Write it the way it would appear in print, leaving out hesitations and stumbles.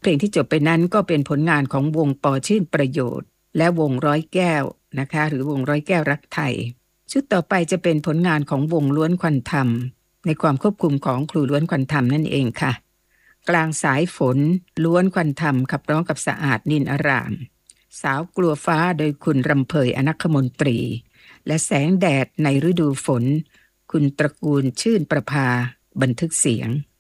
เพลงที่จบไปนั้นก็เป็นผลงานของวงปอชื่นประโยชน์และวงร้อยแก้วนะคะหรือวงร้อยแก้วรักไทยชุดต่อไปจะเป็นผลงานของวงล้วนควันธรรมในความควบคุมของครูล้วนควันธรรมนั่นเองค่ะกลางสายฝนล้วนควันธรรมขับร้องกับสะอาดนินอารามสาวกลัวฟ้าโดยคุณรำเภยอนัคคมนตรีและแสงแดดในฤดูฝนคุณตระกูลชื่นประภาบันทึกเสียง